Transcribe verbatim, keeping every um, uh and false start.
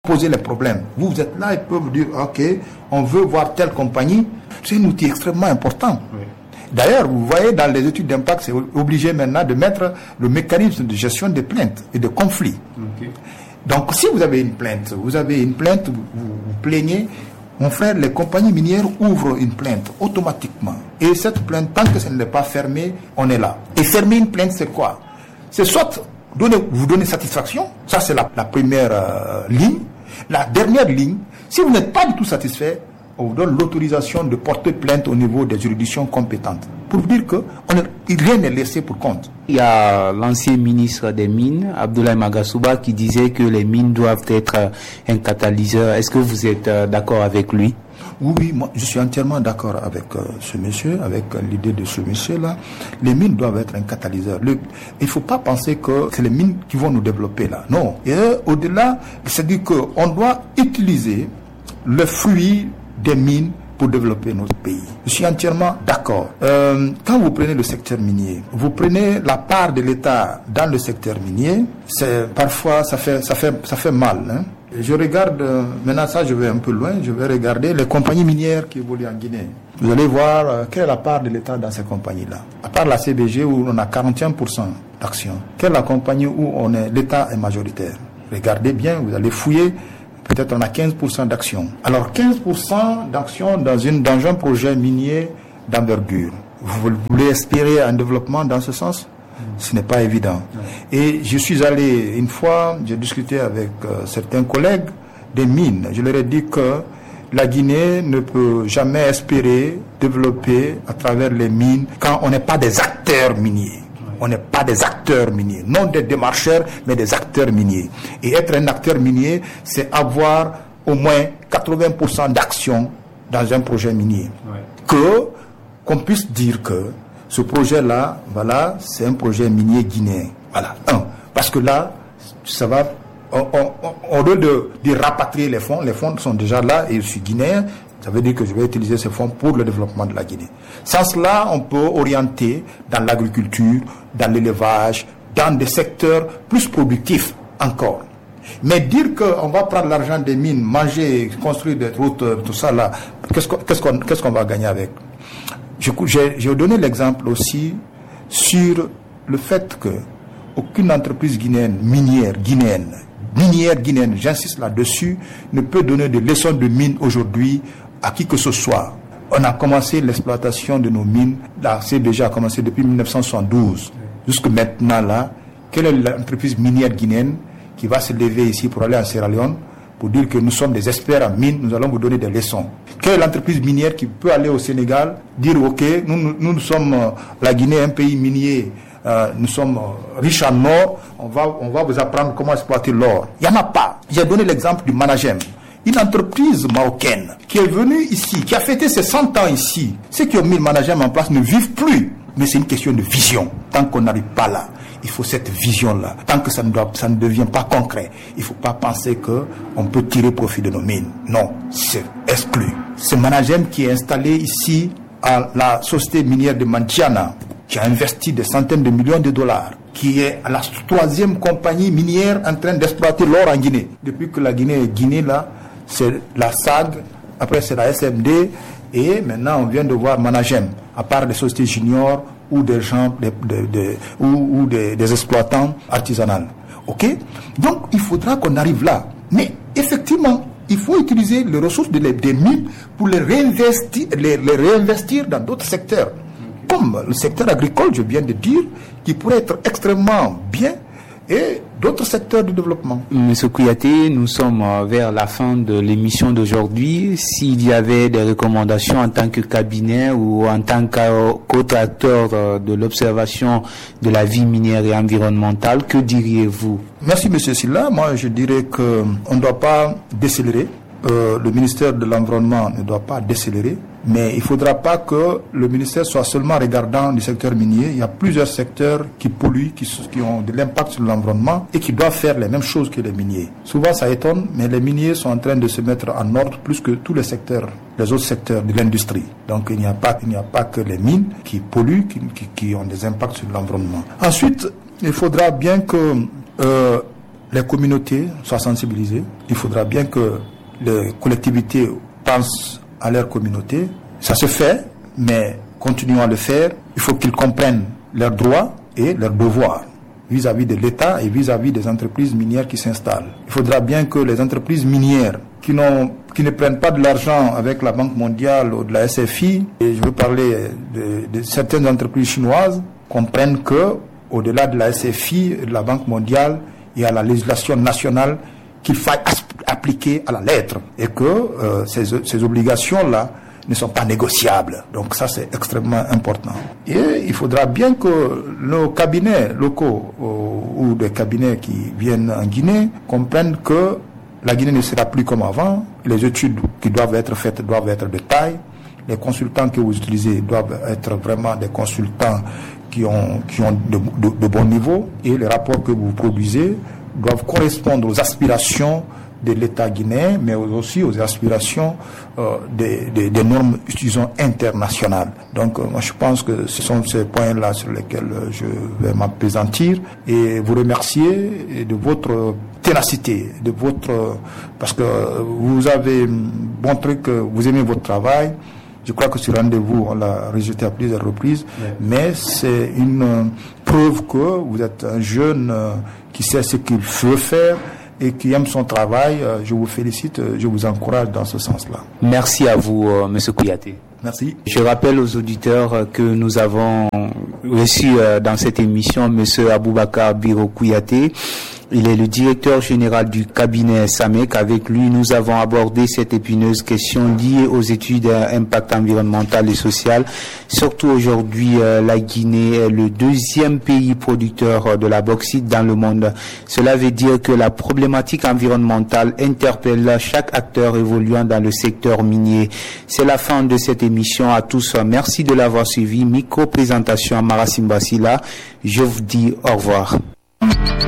poser les problèmes. Vous, vous êtes là, ils peuvent vous dire, ok, on veut voir telle compagnie. C'est un outil extrêmement important. Oui. D'ailleurs, vous voyez, dans les études d'impact, c'est obligé maintenant de mettre le mécanisme de gestion des plaintes et de conflits. Okay. Donc, si vous avez une plainte, vous avez une plainte, vous, vous, vous plaignez, mon frère, les compagnies minières ouvrent une plainte automatiquement. Et cette plainte, tant que ça ne l'est pas fermée, on est là. Et fermer une plainte, c'est quoi? C'est soit donner, vous donner satisfaction, ça c'est la, la première euh, ligne. La dernière ligne, si vous n'êtes pas du tout satisfait, on vous donne l'autorisation de porter plainte au niveau des juridictions compétentes. Pour vous dire que on est, rien n'est laissé pour compte. Il y a l'ancien ministre des Mines, Abdoulaye Magasouba, qui disait que les mines doivent être un catalyseur. Est-ce que vous êtes d'accord avec lui? Oui, oui, moi, je suis entièrement d'accord avec euh, ce monsieur, avec euh, l'idée de ce monsieur-là. Les mines doivent être un catalyseur. Le, il ne faut pas penser que c'est les mines qui vont nous développer là. Non. Et euh, au-delà, c'est-à-dire qu'on doit utiliser le fruit des mines pour développer notre pays. Je suis entièrement d'accord. Euh, quand vous prenez le secteur minier, vous prenez la part de l'État dans le secteur minier, c'est parfois ça fait ça fait ça fait mal. Hein. Je regarde euh, maintenant ça, je vais un peu loin. Je vais regarder les compagnies minières qui évoluent en Guinée. Vous allez voir euh, quelle est la part de l'État dans ces compagnies-là. À part la C B G où on a quarante et un pour cent d'actions. Quelle est la compagnie où on est l'État est majoritaire? Regardez bien, vous allez fouiller. Peut-être on a quinze pour cent d'actions. Alors quinze pour cent d'actions dans, une, dans un projet minier d'envergure. Vous voulez espérer un développement dans ce sens? Ce n'est pas évident. Et je suis allé, une fois, j'ai discuté avec euh, certains collègues des mines. Je leur ai dit que la Guinée ne peut jamais espérer développer à travers les mines quand on n'est pas des acteurs miniers. On n'est pas des acteurs miniers, non des démarcheurs, mais des acteurs miniers. Et être un acteur minier, c'est avoir au moins quatre-vingts pour cent d'actions dans un projet minier. Ouais. Que, qu'on puisse dire que ce projet-là, voilà, c'est un projet minier guinéen. Voilà. Un. Parce que là, ça va, on, on, au lieu de, de rapatrier les fonds, les fonds sont déjà là et je suis guinéen. Ça veut dire que je vais utiliser ces fonds pour le développement de la Guinée. Sans cela, on peut orienter dans l'agriculture, dans l'élevage, dans des secteurs plus productifs encore. Mais dire qu'on va prendre l'argent des mines, manger, construire des routes, tout ça là, qu'est-ce qu'on, qu'est-ce qu'on, qu'est-ce qu'on va gagner avec? Je, j'ai, j'ai donné l'exemple aussi sur le fait que aucune entreprise guinéenne, minière guinéenne, minière guinéenne, j'insiste là-dessus, ne peut donner des leçons de mine aujourd'hui à qui que ce soit. On a commencé l'exploitation de nos mines, la C B G a commencé depuis dix-neuf cent soixante-douze. Jusque maintenant là, quelle est l'entreprise minière guinéenne qui va se lever ici pour aller en Sierra Leone pour dire que nous sommes des experts en mine, nous allons vous donner des leçons? Quelle est l'entreprise minière qui peut aller au Sénégal, dire ok, nous, nous, nous sommes euh, la Guinée, un pays minier, euh, nous sommes euh, riches en or, on va, on va vous apprendre comment exploiter l'or. Il n'y en a pas. J'ai donné l'exemple du Managem. Une entreprise marocaine qui est venue ici, qui a fêté ses cent ans ici. Ceux qui ont mis le Managem en place ne vivent plus. Mais c'est une question de vision. Tant qu'on n'arrive pas là, il faut cette vision-là. Tant que ça ne, doit, ça ne devient pas concret, il ne faut pas penser qu'on peut tirer profit de nos mines. Non, c'est exclu. Ce Managem qui est installé ici à la société minière de Mantiana, qui a investi des centaines de millions de dollars, qui est la troisième compagnie minière en train d'exploiter l'or en Guinée. Depuis que la Guinée est Guinée, là, c'est la S A G, après c'est la S M D, et maintenant on vient de voir Managem, à part des sociétés juniors ou des gens, de, de, de, ou, ou des, des exploitants artisanaux. Ok? Donc il faudra qu'on arrive là. Mais effectivement, il faut utiliser les ressources de les, des mines pour les réinvestir, les, les réinvestir dans d'autres secteurs. Comme le secteur agricole, je viens de dire, qui pourrait être extrêmement bien, et d'autres secteurs du développement. Monsieur Kouyaté, nous sommes vers la fin de l'émission d'aujourd'hui. S'il y avait des recommandations en tant que cabinet ou en tant qu'autre acteur de l'observation de la vie minière et environnementale, que diriez-vous? Merci Monsieur Silla. Moi, je dirais qu'on ne doit pas décélérer. Euh, le ministère de l'Environnement ne doit pas décélérer, mais il ne faudra pas que le ministère soit seulement regardant du secteur minier. Il y a plusieurs secteurs qui polluent, qui, qui ont de l'impact sur l'environnement et qui doivent faire les mêmes choses que les miniers. Souvent ça étonne, mais les miniers sont en train de se mettre en ordre plus que tous les secteurs, les autres secteurs de l'industrie. Donc il n'y a pas, il n'y a pas que les mines qui polluent, qui, qui, qui ont des impacts sur l'environnement. Ensuite, il faudra bien que euh, les communautés soient sensibilisées. Il faudra bien que les collectivités pensent à leur communauté. Ça se fait, mais continuons à le faire. Il faut qu'ils comprennent leurs droits et leurs devoirs vis-à-vis de l'État et vis-à-vis des entreprises minières qui s'installent. Il faudra bien que les entreprises minières qui, n'ont, qui ne prennent pas de l'argent avec la Banque mondiale ou de la S F I, et je veux parler de, de certaines entreprises chinoises, comprennent que au-delà de la S F I et de la Banque mondiale, il y a la législation nationale qu'il faille appliquer à la lettre et que euh, ces, ces obligations-là ne sont pas négociables. Donc ça, c'est extrêmement important. Et il faudra bien que nos cabinets locaux ou, ou des cabinets qui viennent en Guinée comprennent que la Guinée ne sera plus comme avant. Les études qui doivent être faites doivent être de taille. Les consultants que vous utilisez doivent être vraiment des consultants qui ont, qui ont de, de, de bon niveau. Et les rapports que vous produisez doivent correspondre aux aspirations de l'État guinéen, mais aussi aux aspirations euh, des, des, des normes, disons, internationales. Donc, euh, moi, je pense que ce sont ces points-là sur lesquels je vais m'appesantir et vous remercier de votre ténacité, de votre, parce que vous avez montré que vous aimez votre travail. Je crois que ce rendez-vous, on l'a rejeté à plusieurs reprises, oui. Mais c'est une euh, preuve que vous êtes un jeune euh, qui sait ce qu'il veut faire et qui aime son travail. Euh, je vous félicite, euh, je vous encourage dans ce sens-là. Merci à vous, euh, M. Kouyaté. Merci. Je rappelle aux auditeurs que nous avons reçu euh, dans cette émission M. Aboubakar Biro Kouyaté. Il est le directeur général du cabinet SAMEC. Avec lui, nous avons abordé cette épineuse question liée aux études d'impact environnemental et social. Surtout aujourd'hui, la Guinée est le deuxième pays producteur de la bauxite dans le monde. Cela veut dire que la problématique environnementale interpelle chaque acteur évoluant dans le secteur minier. C'est la fin de cette émission. À tous, merci de l'avoir suivi. Micro-présentation à Marasimba Sila. Je vous dis au revoir.